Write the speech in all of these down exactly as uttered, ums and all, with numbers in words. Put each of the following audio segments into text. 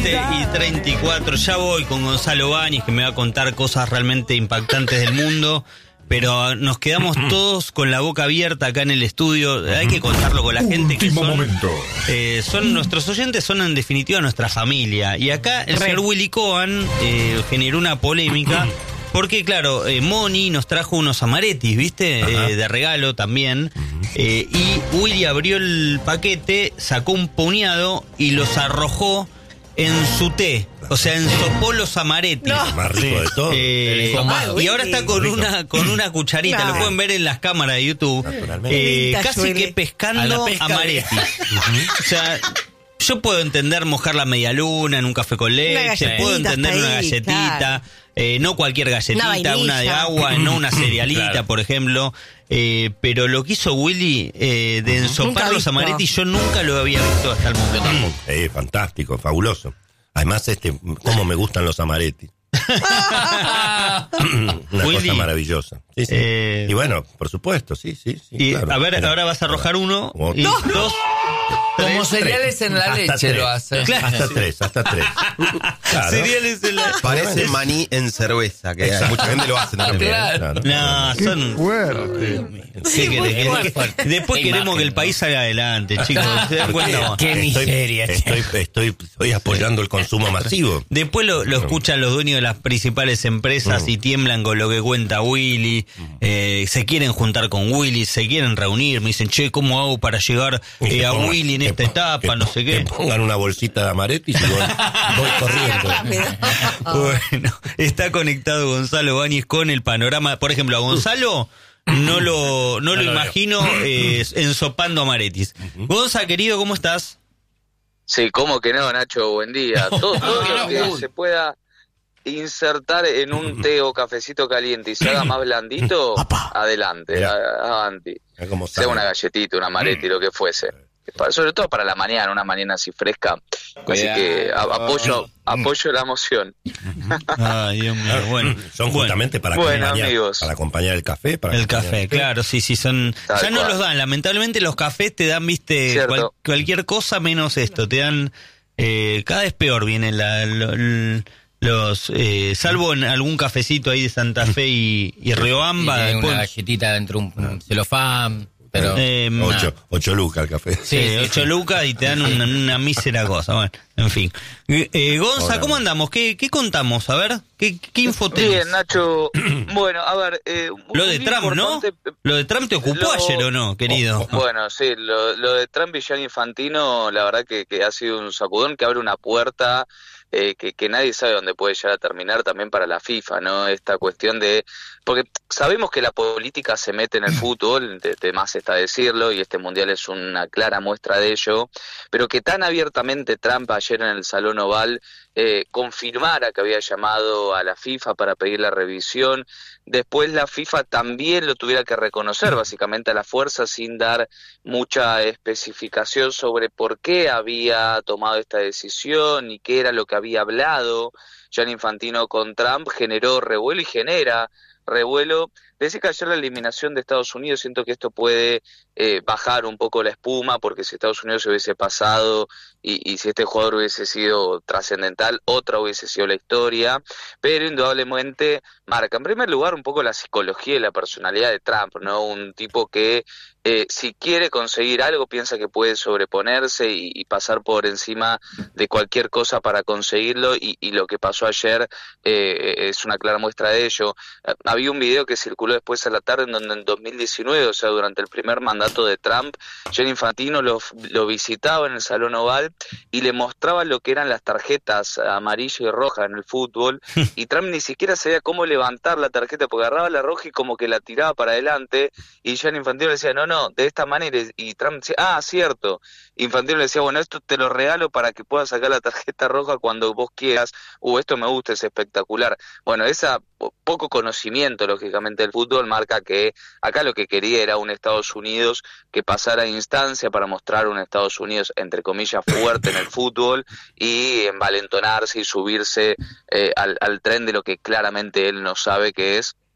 siete y treinta y cuatro, ya voy con Gonzalo Báñez, que me va a contar cosas realmente impactantes del mundo. Pero nos quedamos todos con la boca abierta acá en el estudio. Hay que contarlo con la gente que son, eh, son nuestros oyentes, son en definitiva nuestra familia. Y acá el señor Willy Cohen eh, generó una polémica porque, claro, eh, Moni nos trajo unos amaretis, ¿viste? Eh, de regalo también. Eh, y Willy abrió el paquete, sacó un puñado y los arrojó en su té. O sea, ensopó los amaretis. No. Más rico de todo. Eh, Ay, y ahora está con rico. una con una cucharita, Nah. lo pueden ver en las cámaras de YouTube. Eh, casi que pescando amaretis. Uh-huh. O sea, yo puedo entender mojar la media luna en un café con leche, puedo entender una galletita, claro. eh, no cualquier galletita, una, una de agua, no una cerealita, claro. por ejemplo. Eh, pero lo que hizo Willy eh, de ensopar los amaretis, yo nunca lo había visto hasta el momento. Eh, fantástico, fabuloso. Además, este, cómo me gustan los amaretis. Una Willy, cosa maravillosa. Sí, sí. Eh, y bueno, por supuesto, sí, sí. sí y claro. A ver, Era, ahora vas a arrojar uno y no, dos. Como Tres, cereales tres. en la hasta leche tres. lo hace. Claro. Hasta tres, hasta tres. Claro. Cereales en la... Parece es... maní en cerveza, que hay, mucha gente lo hace también. Claro. No, son... Sí, que, que, que, después queremos imagen, que el país salga adelante, chicos. ¿Se dan cuenta? Qué miseria. Estoy, estoy, estoy, estoy apoyando el consumo masivo. Después lo, lo escuchan los dueños de las principales empresas mm. y tiemblan con lo que cuenta Willy. Eh, se quieren juntar con Willy, se quieren reunir. Me dicen, che, ¿cómo hago para llegar eh, a pongan, Willy en esta que, etapa? Que, no sé qué. Que pongan una bolsita de amaretis y voy, voy corriendo. Bueno, está conectado Gonzalo Báñez con el panorama. Por ejemplo, a Gonzalo no lo, no lo no imagino eh, ensopando amaretis. Uh-huh. Gonza, querido, ¿cómo estás? Sí, ¿cómo que no, Nacho? Buen día. Todo, todo lo que se pueda insertar en un té o cafecito caliente y se haga más blandito, adelante, adelante. Sea una galletita, una amareti, lo que fuese. Sobre todo para la mañana, una mañana así fresca. Así que a, apoyo apoyo la moción. Ay, Dios mío. Bueno, son justamente para bueno, acompañar, amigos. para acompañar el café. Para el café, el claro, sí, sí, son. Tal ya no cual. Los dan, lamentablemente los cafés te dan, viste, cual, cualquier cosa menos esto. Te dan, eh, cada vez peor viene la, la, la los, eh, salvo en algún cafecito ahí de Santa Fe y, y Riobamba. Y después, una galletita dentro de un celofán. Pero eh, ocho, ocho lucas el café. Sí, sí ocho sí. lucas y te dan una, una mísera cosa. Bueno, en fin. Eh, Gonza, Hola. ¿Cómo andamos? ¿Qué, ¿Qué contamos? A ver, ¿qué, qué info tenés? Bien, Nacho. Bueno, a ver... Eh, lo de Trump, ¿no? Lo de Trump te ocupó lo, ayer, ¿o no, querido? Oh, bueno, sí, lo, lo de Trump y Gianni Infantino, la verdad que, que ha sido un sacudón que abre una puerta... Eh, que, que nadie sabe dónde puede llegar a terminar también para la FIFA, ¿no? Esta cuestión de... Porque sabemos que la política se mete en el fútbol, de, de más está decirlo, y este mundial es una clara muestra de ello, pero que tan abiertamente Trump ayer en el Salón Oval eh, confirmara que había llamado a la FIFA para pedir la revisión, después la FIFA también lo tuviera que reconocer básicamente a la fuerza sin dar mucha especificación sobre por qué había tomado esta decisión y qué era lo que había hablado Gianni Infantino con Trump, generó revuelo y genera revuelo. Desde que ayer la eliminación de Estados Unidos, siento que esto puede eh, bajar un poco la espuma, porque si Estados Unidos se hubiese pasado y, y si este jugador hubiese sido trascendental, otra hubiese sido la historia, pero indudablemente marca en primer lugar un poco la psicología y la personalidad de Trump, ¿no? Un tipo que eh, si quiere conseguir algo piensa que puede sobreponerse y, y pasar por encima de cualquier cosa para conseguirlo, y, y lo que pasó ayer eh, es una clara muestra de ello. Había un video que circuló después a la tarde en donde en dos mil diecinueve, o sea, durante el primer mandato de Trump, Gianni Infantino lo, lo visitaba en el Salón Oval y le mostraba lo que eran las tarjetas amarilla y roja en el fútbol, y Trump ni siquiera sabía cómo levantar la tarjeta, porque agarraba la roja y como que la tiraba para adelante, y Gianni Infantino le decía, no, no, de esta manera, y Trump decía, ah, cierto, Infantino le decía, bueno, esto te lo regalo para que puedas sacar la tarjeta roja cuando vos quieras, uh, esto me gusta, es espectacular. Bueno, esa poco conocimiento, lógicamente, del fútbol marca que acá lo que quería era un Estados Unidos que pasara a instancia para mostrar un Estados Unidos, entre comillas, fuerte en el fútbol y envalentonarse y subirse eh, al, al tren de lo que claramente él no sabe, que es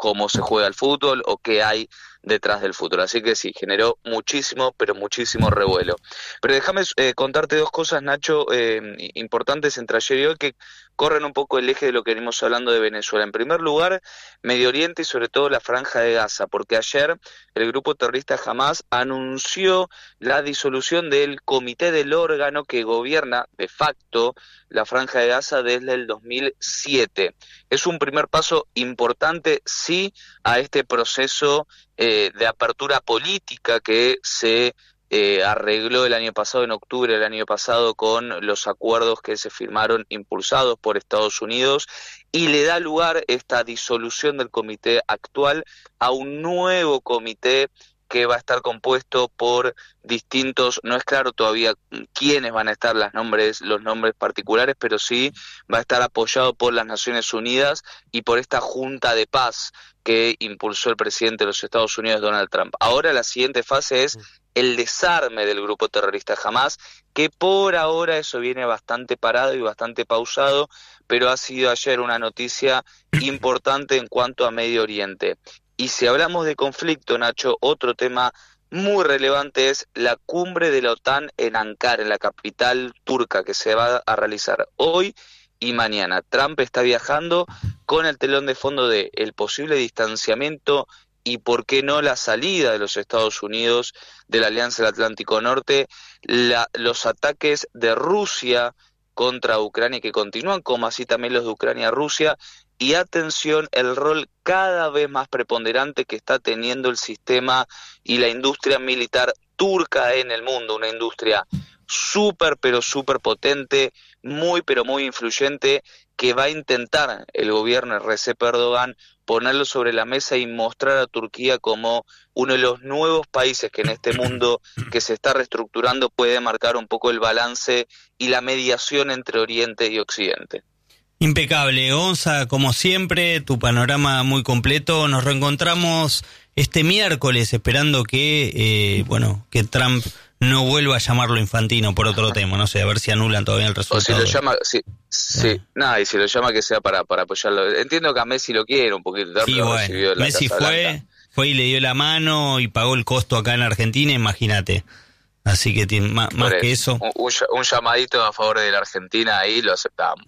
cómo se juega el fútbol o qué hay detrás del fútbol. Así que sí, generó muchísimo, pero muchísimo revuelo. Pero déjame eh, contarte dos cosas, Nacho, eh, importantes entre ayer y hoy que corren un poco el eje de lo que venimos hablando de Venezuela. En primer lugar, Medio Oriente y sobre todo la Franja de Gaza, porque ayer el grupo terrorista Hamas anunció la disolución del comité del órgano que gobierna de facto la Franja de Gaza desde el dos mil siete. Es un primer paso importante, sí, a este proceso eh, de apertura política que se eh, arregló el año pasado, en octubre del año pasado, con los acuerdos que se firmaron impulsados por Estados Unidos, y le da lugar esta disolución del comité actual a un nuevo comité que va a estar compuesto por distintos, no es claro todavía quiénes van a estar las nombres, los nombres particulares, pero sí va a estar apoyado por las Naciones Unidas y por esta Junta de Paz que impulsó el presidente de los Estados Unidos, Donald Trump. Ahora la siguiente fase es el desarme del grupo terrorista Hamas, que por ahora eso viene bastante parado y bastante pausado, pero ha sido ayer una noticia importante en cuanto a Medio Oriente. Y si hablamos de conflicto, Nacho, otro tema muy relevante es la cumbre de la OTAN en Ankara, en la capital turca, que se va a realizar hoy y mañana. Trump está viajando con el telón de fondo de el posible distanciamiento y, por qué no, la salida de los Estados Unidos de la Alianza del Atlántico Norte, la, los ataques de Rusia contra Ucrania que continúan, como así también los de Ucrania a Rusia, y atención, el rol cada vez más preponderante que está teniendo el sistema y la industria militar turca en el mundo, una industria súper pero súper potente, muy pero muy influyente, que va a intentar el gobierno de Recep Erdogan ponerlo sobre la mesa y mostrar a Turquía como uno de los nuevos países que en este mundo que se está reestructurando puede marcar un poco el balance y la mediación entre Oriente y Occidente. Impecable, Gonza, como siempre, tu panorama muy completo. Nos reencontramos este miércoles esperando que, eh, bueno, que Trump no vuelva a llamarlo Infantino por otro tema, no sé, a ver si anulan todavía el resultado. O si lo llama, sí, sí, eh. nada, y si lo llama que sea para, para apoyarlo. Entiendo que a Messi lo quiere un poquito. Sí, bueno, Messi fue, fue y le dio la mano y pagó el costo acá en Argentina, imagínate. Así que tiene más, más que eso. Un, un, un llamadito a favor de la Argentina, ahí lo aceptamos.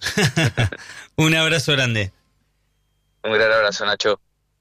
Un abrazo grande. Un gran abrazo, Nacho.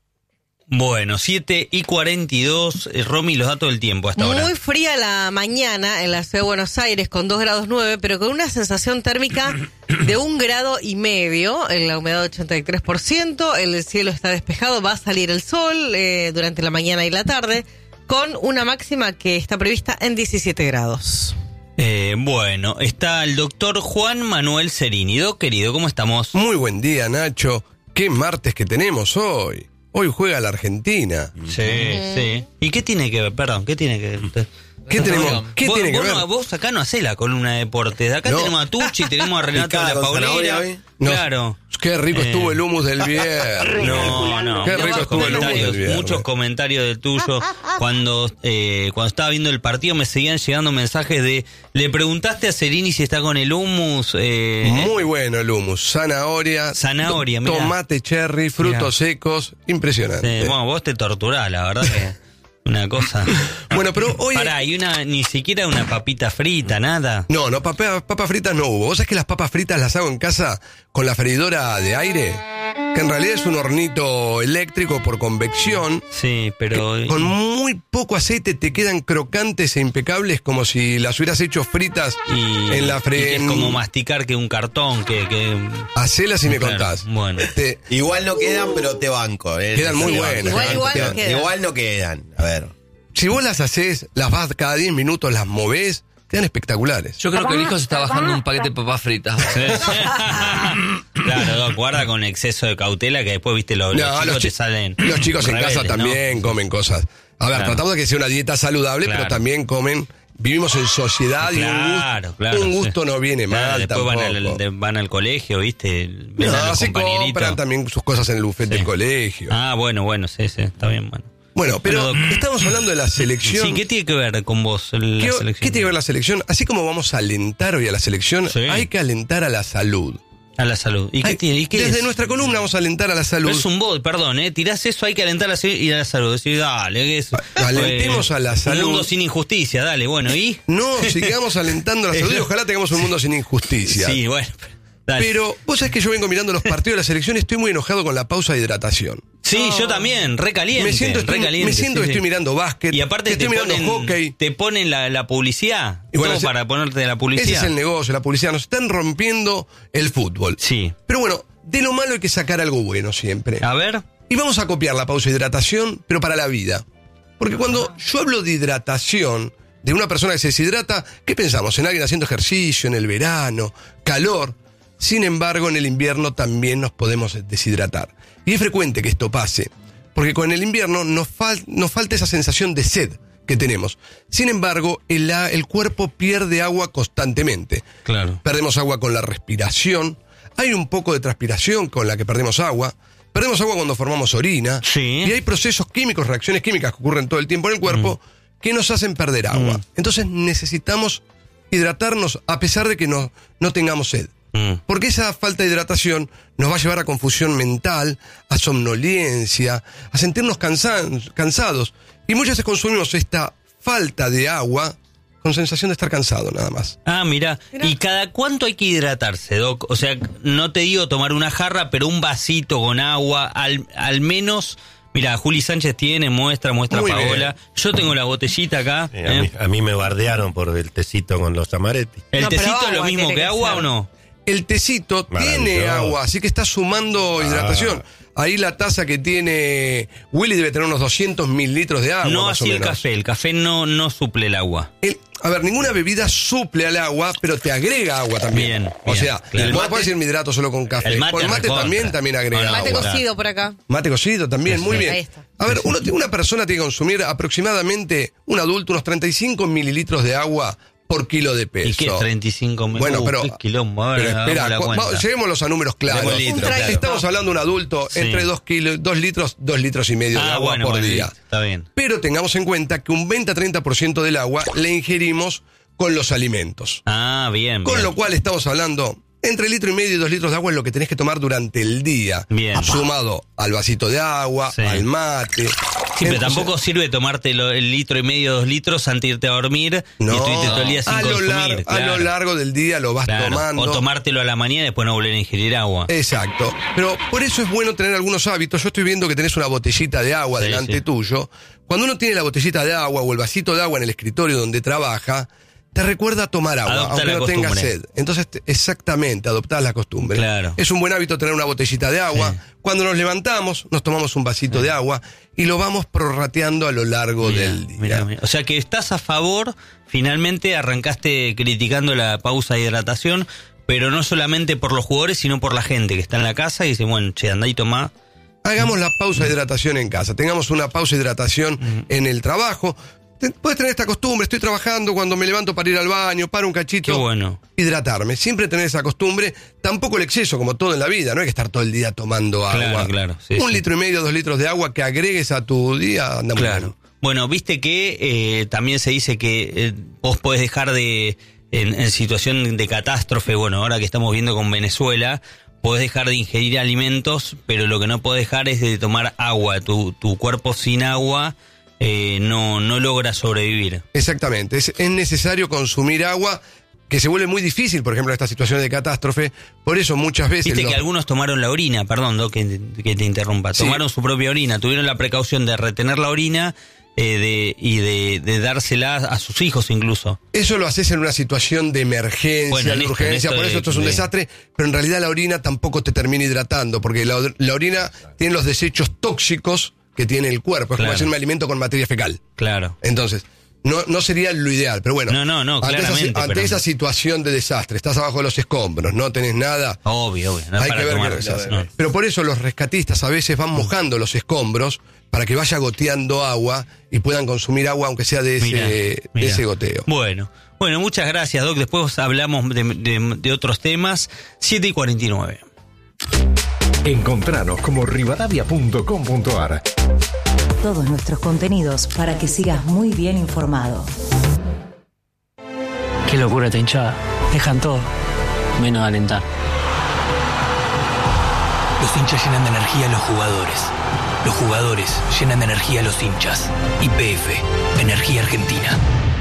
Bueno, siete y cuarenta y dos, eh, Romy, los datos del tiempo hasta ahora. Muy fría la mañana en la ciudad de Buenos Aires con dos grados nueve, pero con una sensación térmica de un grado y medio, la humedad ochenta y tres por ciento, el cielo está despejado, va a salir el sol eh, durante la mañana y la tarde, con una máxima que está prevista en diecisiete grados. Eh, bueno, está el doctor Juan Manuel Cerini. Doc, querido, ¿cómo estamos? Muy buen día, Nacho. ¿Qué martes que tenemos hoy? Hoy juega la Argentina. Sí, mm. sí. ¿Y qué tiene que ver? Perdón, ¿qué tiene que ver? ¿Qué tenemos? ¿Qué vos, tiene que vos, ver? No, vos acá no hacés la columna de deportes. Acá no. tenemos a Tucci, tenemos a Renato de la Paulera. No. Claro. Qué rico eh. estuvo el hummus del viernes. No, no. Qué rico estuvo el hummus del viernes. Muchos comentarios del tuyo. Cuando eh, cuando estaba viendo el partido me seguían llegando mensajes de... ¿Le preguntaste a Cerini si está con el hummus? Eh, Muy bueno el hummus. Zanahoria. Zanahoria, mirá. Tomate cherry, frutos mirá. secos. Impresionante. Sí, bueno, vos te torturás, la verdad que... Una cosa. Bueno, pero hoy... Pará, y una, ni siquiera una papita frita, nada. No, no, papas papa fritas no hubo. ¿Vos sabés que las papas fritas las hago en casa con la freidora de aire? Que en realidad es un hornito eléctrico por convección. Sí, pero... Con muy poco aceite te quedan crocantes e impecables como si las hubieras hecho fritas y, en la freidora. Es como masticar que un cartón, que... que... Hacelas y me claro, contás. Bueno. Te, igual no quedan, pero te banco. Eh, quedan muy buenas. Igual, igual, quedan, no quedan. igual no quedan. A ver. Si vos las haces, las vas cada diez minutos, las movés, quedan espectaculares. Yo creo que el hijo se está bajando un paquete de papas fritas. Sí, sí. Claro, Doc, guarda con exceso de cautela que después, viste, los, No, los chicos los chi- te salen Los chicos en rebeldes, casa también ¿no? comen cosas. A ver, Claro. tratamos de que sea una dieta saludable, Claro. pero también comen... Vivimos en sociedad Claro, y un gusto, claro, un gusto sí. no viene Claro, mal después tampoco. van al, de- van al colegio, viste, ven No, a los se compañeritos. compran también sus cosas en el buffet Sí. del colegio. Ah, bueno, bueno, sí, sí, está bien, bueno. Bueno, pero Bueno, Doc. estamos hablando de la selección. Sí, ¿qué tiene que ver con vos el- la ¿Qué, selección? ¿Qué tiene que ver la selección? Así como vamos a alentar hoy a la selección, Sí. hay que alentar a la salud. A la salud. ¿Y qué Ay, tiene? ¿Y qué desde es? nuestra columna vamos a alentar a la salud. Pero es un bot, perdón, ¿eh? Tirás eso, hay que alentar a la salud y a la salud. Decir, dale, ¿qué es? Alentemos a la salud. Un mundo sin injusticia, dale, bueno, ¿y? No, sigamos alentando a la salud y ojalá tengamos un mundo sin injusticia. Sí, bueno. Dale. Pero vos sabés que yo vengo mirando los partidos de la selección y estoy muy enojado con la pausa de hidratación. Sí, yo también, re caliente. Me siento, estoy, re caliente, me siento sí, que sí. estoy mirando básquet, Y aparte que te estoy mirando ponen, hockey. te ponen la, la publicidad. Y bueno, todo ese- para ponerte la publicidad. Ese es el negocio, la publicidad. Nos están rompiendo el fútbol. Sí. Pero bueno, de lo malo hay que sacar algo bueno siempre. A ver. Y vamos a copiar la pausa de hidratación, pero para la vida. Porque cuando yo hablo de hidratación, de una persona que se deshidrata, ¿qué pensamos? En alguien haciendo ejercicio, en el verano, calor. Sin embargo, en el invierno también nos podemos deshidratar. Y es frecuente que esto pase, porque con el invierno nos, fal- nos falta esa sensación de sed que tenemos. Sin embargo, el, a- el cuerpo pierde agua constantemente. Claro. Perdemos agua con la respiración, hay un poco de transpiración con la que perdemos agua, perdemos agua cuando formamos orina, Sí. y hay procesos químicos, reacciones químicas que ocurren todo el tiempo en el cuerpo que nos hacen perder agua. Mm. Entonces necesitamos hidratarnos a pesar de que no, no tengamos sed. Mm. Porque esa falta de hidratación nos va a llevar a confusión mental, a somnolencia, a sentirnos cansan- cansados. Y muchas veces consumimos esta falta de agua con sensación de estar cansado nada más. Ah, mira. ¿Y cada cuánto hay que hidratarse, Doc? O sea, no te digo tomar una jarra, pero un vasito con agua, al, al menos... Mira, Juli Sánchez tiene, muestra, muestra Muy Paola. bien. Yo tengo la botellita acá. Sí, a, ¿eh? mí, a mí me bardearon por el tecito con los amaretti. ¿El No, pero tecito es lo agua mismo tiene que que agua ser. o no? El tecito tiene Maravilloso. agua, así que está sumando hidratación. Ahí la taza que tiene Willy debe tener unos doscientos mililitros de agua. No más o así el menos. café. El café no, no suple el agua. El- a ver, ninguna bebida suple al agua, pero te agrega agua también. Bien, o bien, sea, claro. vos no podés decir mi hidrato solo con café. El mate Con mate recontra. también, también agrega Ah, no, Mate agua. bueno. cocido por acá. Mate cocido también, muy bien. Ahí está. A ver, uno, una persona tiene que consumir aproximadamente, un adulto, unos treinta y cinco mililitros de agua por kilo de peso. ¿Y qué es treinta y cinco mil? Bueno, Uh, pero, qué quilombo. A ver, pero espera, hagamos la cu- cuenta. vamos, llevémoslos a números claros. Demos litro, Un claro. Estamos hablando de un adulto Sí. entre dos kilos, dos litros, dos litros y medio de Ah, agua bueno, por bueno, día. listo, está bien. Pero tengamos en cuenta que un veinte a treinta por ciento del agua le ingerimos con los alimentos. Ah, bien. Con bien. lo cual estamos hablando, entre litro y medio y dos litros de agua es lo que tenés que tomar durante el día. Bien. Sumado al vasito de agua, Sí. al mate. Sí, pero Entonces, tampoco sirve tomarte lo- el litro y medio, dos litros antes de irte a dormir No, y estuviste todo el día sin a, lo consumir. lar- a claro, lo largo del día lo vas claro. tomando. O tomártelo a la mañana y después no volver a ingerir agua. Exacto. Pero por eso es bueno tener algunos hábitos. Yo estoy viendo que tenés una botellita de agua Sí, delante sí. tuyo. Cuando uno tiene la botellita de agua o el vasito de agua en el escritorio donde trabaja, te recuerda a tomar agua, Adopta aunque la no tengas costumbre. sed. Entonces, te- exactamente, adoptás la costumbre. Claro. Es un buen hábito tener una botellita de agua. Sí. Cuando nos levantamos, nos tomamos un vasito de agua y lo vamos prorrateando a lo largo Mirá, del día. mirá, mirá. O sea que estás a favor, finalmente arrancaste criticando la pausa de hidratación, pero no solamente por los jugadores, sino por la gente que está en la casa y dice, bueno, che, andá y tomá. Hagamos la pausa de hidratación en casa. Tengamos una pausa de hidratación en el trabajo. Te- Puedes tener esta costumbre. Estoy trabajando cuando me levanto para ir al baño, paro un cachito. Qué bueno. Hidratarme. Siempre tener esa costumbre. Tampoco el exceso, como todo en la vida. No hay que estar todo el día tomando agua. Claro, claro, sí, un sí. litro y medio, dos litros de agua que agregues a tu día. Anda muy Claro. bien. Bueno, viste que eh, también se dice que eh, vos podés dejar de, en, en situación de catástrofe, bueno, ahora que estamos viendo con Venezuela, podés dejar de ingerir alimentos, pero lo que no podés dejar es de tomar agua. Tu, tu cuerpo sin agua eh, no, no logra sobrevivir. Exactamente. Es, es necesario consumir agua, que se vuelve muy difícil, por ejemplo, en estas situaciones de catástrofe. Por eso muchas veces... Viste los- que algunos tomaron la orina, perdón, Doc, que, que te interrumpa, Sí. tomaron su propia orina, tuvieron la precaución de retener la orina eh, de, y de, de dársela a sus hijos incluso. Eso lo haces en una situación de emergencia, Bueno, en de esto- urgencia, en esto por eso de- esto es un de- desastre, pero en realidad la orina tampoco te termina hidratando, porque la, la orina tiene los desechos tóxicos que tiene el cuerpo, es Claro. como hacer un alimento con materia fecal. Claro. Entonces, no, no sería lo ideal, pero bueno, No, no, no, ante, esa, claramente, ante pero- esa situación de desastre, estás abajo de los escombros, no tenés nada, Obvio, obvio. No es hay para que ver tomar qué risas, hacer. no. Pero por eso los rescatistas a veces van mojando los escombros para que vaya goteando agua y puedan consumir agua aunque sea de ese, Mirá, de mirá. ese goteo. Bueno, bueno, muchas gracias, Doc. Después hablamos de, de- de otros temas. siete y cuarenta y nueve. Encontranos como rivadavia punto com punto ar. Todos nuestros contenidos para que sigas muy bien informado. Qué locura esta hinchada. Dejan todo, menos alentar. Los hinchas llenan de energía a los jugadores. Los jugadores llenan de energía a los hinchas. Y P F, Energía Argentina.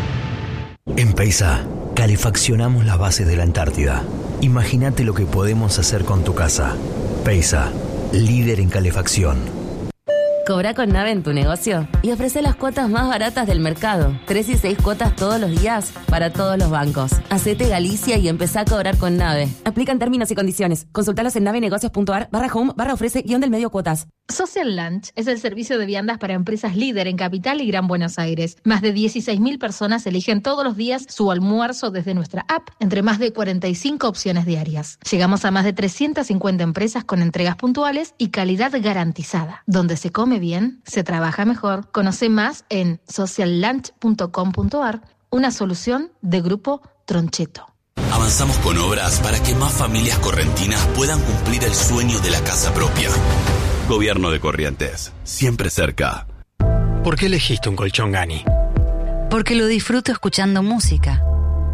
En Peisa, calefaccionamos las bases de la Antártida. Imagínate lo que podemos hacer con tu casa. Peisa, líder en calefacción. Cobra con Nave en tu negocio y ofrece las cuotas más baratas del mercado. Tres y seis cuotas todos los días para todos los bancos. Hacete Galicia y empezá a cobrar con Nave. Aplican términos y condiciones. Consultalos en navenegocios.ar barra home barra ofrece guión del medio cuotas. Social Lunch es el servicio de viandas para empresas líder en Capital y Gran Buenos Aires. Más de dieciséis mil personas eligen todos los días su almuerzo desde nuestra app, entre más de cuarenta y cinco opciones diarias. Llegamos a más de trescientas cincuenta empresas con entregas puntuales y calidad garantizada. Donde se come bien, se trabaja mejor. Conoce más en social lunch punto com punto ar, una solución de Grupo Troncheto. Avanzamos con obras para que más familias correntinas puedan cumplir el sueño de la casa propia. Gobierno de Corrientes, siempre cerca. ¿Por qué elegiste un colchón Gani? Porque lo disfruto escuchando música.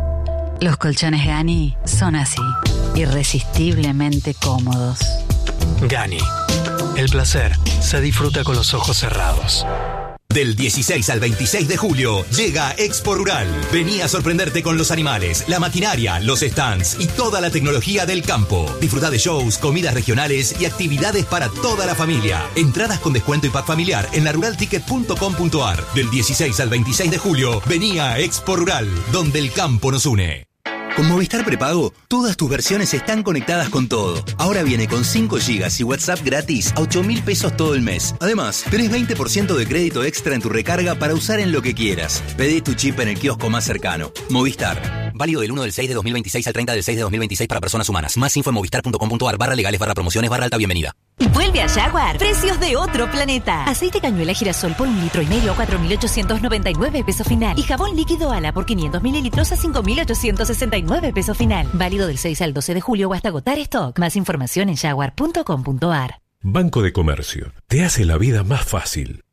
Los colchones Gani son así, irresistiblemente cómodos. Gani, el placer se disfruta con los ojos cerrados. Del dieciséis al veintiséis de julio llega Expo Rural. Vení a sorprenderte con los animales, la maquinaria, los stands y toda la tecnología del campo. Disfruta de shows, comidas regionales y actividades para toda la familia. Entradas con descuento y pack familiar en la rural ticket punto com punto ar. Del dieciséis al veintiséis de julio, vení a Expo Rural, donde el campo nos une. Con Movistar Prepago, todas tus versiones están conectadas con todo. Ahora viene con cinco gigas y WhatsApp gratis a ocho mil pesos todo el mes. Además, tenés veinte por ciento de crédito extra en tu recarga para usar en lo que quieras. Pedí tu chip en el kiosco más cercano. Movistar. Válido del uno del seis de dos mil veintiséis al treinta del seis de dos mil veintiséis para personas humanas. Más info en movistar punto com punto ar barra legales barra promociones barra alta bienvenida. Vuelve a Jaguar. Precios de otro planeta. Aceite cañuela girasol por un litro y medio a cuatro mil ochocientos noventa y nueve pesos final. Y jabón líquido Ala por quinientos mililitros a cinco mil ochocientos sesenta y nueve pesos final. Válido del seis al doce de julio o hasta agotar stock. Más información en jaguar punto com punto ar. Banco de Comercio. Te hace la vida más fácil.